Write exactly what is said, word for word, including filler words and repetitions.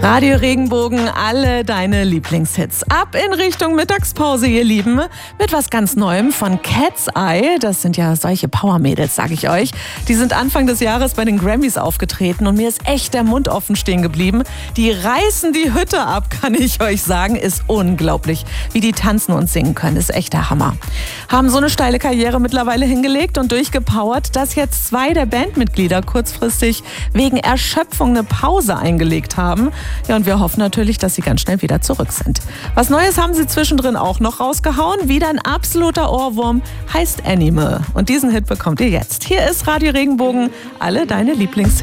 Radio Regenbogen, alle deine Lieblingshits. Ab in Richtung Mittagspause, ihr Lieben, mit was ganz Neuem von Cat's Eye. Das sind ja solche Powermädels, sag ich euch. Die sind Anfang des Jahres bei den Grammys aufgetreten und mir ist echt der Mund offen stehen geblieben. Die reißen die Hütte ab, kann ich euch sagen. Ist unglaublich, wie die tanzen und singen können. Ist echt der Hammer. Haben so eine steile Karriere mittlerweile hingelegt und durchgepowert, dass jetzt zwei der Bandmitglieder kurzfristig wegen Erschöpfung eine Pause eingelegt haben. Ja, und wir hoffen natürlich, dass sie ganz schnell wieder zurück sind. Was Neues haben sie zwischendrin auch noch rausgehauen. Wieder ein absoluter Ohrwurm, heißt Animal. Und diesen Hit bekommt ihr jetzt. Hier ist Radio Regenbogen, alle deine Lieblingshits.